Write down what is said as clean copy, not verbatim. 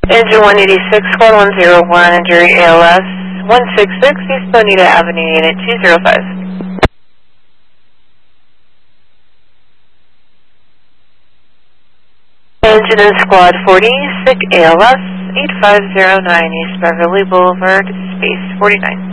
Engine 186, squad 101, injury ALS 166, East Bonita Avenue, unit 205. Engine in squad 40, sick ALS 8509, East Beverly Boulevard, space 49.